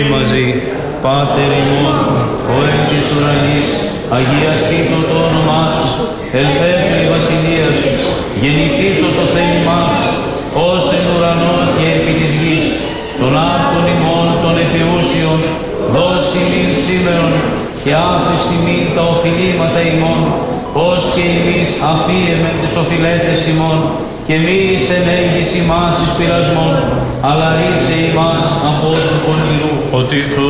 μαζί, Πάτερ ημών, ο εν της ουρανής, αγιαστήτω το όνομά σου, ελθέτω η βασιλεία σου, γεννηθήτω το θέλημά σου, ως εν ουρανό και επί της γης, των άρτων ημών των επιούσιων, δώσει μην σήμερον και άφηση μην τα οφειλήματα ημών, ως και εμείς αφίεμεν τις οφειλέτες ημών, και μη εις ενέγγις ημάς εις πειρασμόν, αλλά είσαι ημάς από του πονηρού. Ότι σου